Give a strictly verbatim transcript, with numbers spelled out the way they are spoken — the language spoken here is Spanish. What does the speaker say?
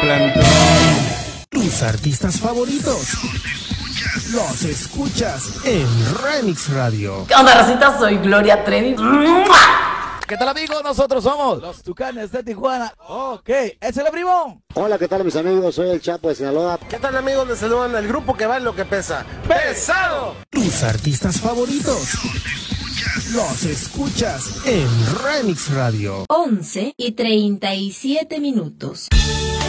plantón. Tus artistas favoritos los escuchas en Remix Radio. ¿Qué onda, racita? Soy Gloria Trevi. ¿Qué tal, amigos? Nosotros somos los Tucanes de Tijuana. Ok, ¡es el primo! Hola, ¿qué tal, mis amigos? Soy el Chapo de Sinaloa. ¿Qué tal, amigos? Les saludan el grupo que va en lo que pesa. ¡Pesado! Tus artistas favoritos los escuchas en Remix Radio. once y treinta y siete minutos.